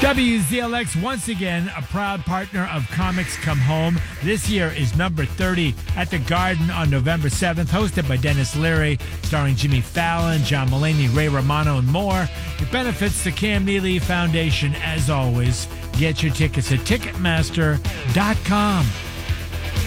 WZLX, once again, a proud partner of Comics Come Home. This year is number 30 at the Garden on November 7th, hosted by Dennis Leary, starring Jimmy Fallon, John Mulaney, Ray Romano, and more. It benefits the Cam Neely Foundation, as always. Get your tickets at Ticketmaster.com.